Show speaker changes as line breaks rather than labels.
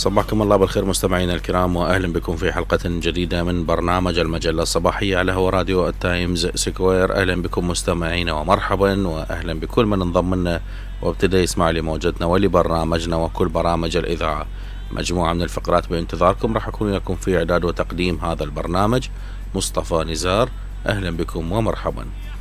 صبحكم الله بالخير مستمعينا الكرام، وأهلا بكم في حلقة جديدة من برنامج المجلة الصباحية على هوا راديو التايمز سكوير. أهلا بكم مستمعينا ومرحبا، وأهلا بكل من انضم لنا وابتدى يسمع لموجتنا ولبرنامجنا وكل برامج الإذاعة. مجموعة من الفقرات بانتظاركم، راح أكون لكم في إعداد وتقديم هذا البرنامج مصطفى نزار. أهلا بكم ومرحبا.